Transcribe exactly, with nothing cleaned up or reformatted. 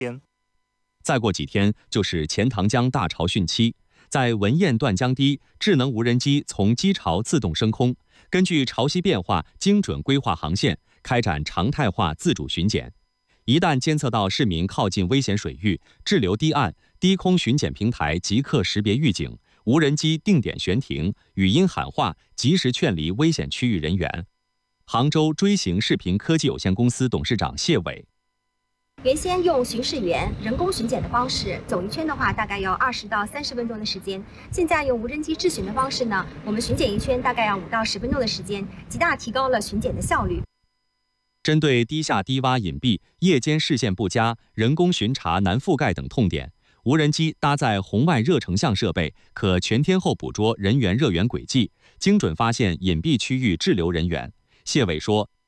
再过几天就是钱塘江大潮汛期，在文堰段江堤，智能无人机从机潮自动升空，根据潮汐变化精准规划航线，开展常态化自主巡检。一旦监测到市民靠近危险水域，滞留堤岸，低空巡检平台即刻识别预警，无人机定点悬停，语音喊话，及时劝离危险区域人员。杭州锥形视频科技有限公司董事长谢伟。 原先用巡视员人工巡检的方式走一圈的话，大概要二十到三十分钟的时间。现在用无人机智巡的方式呢，我们巡检一圈大概要五到十分钟的时间，极大提高了巡检的效率。 针对低下低洼隐蔽、夜间视线不佳、人工巡查难覆盖等痛点，无人机搭载红外热成像设备，可全天候捕捉人员热源轨迹，精准发现隐蔽区域滞留人员。谢伟说，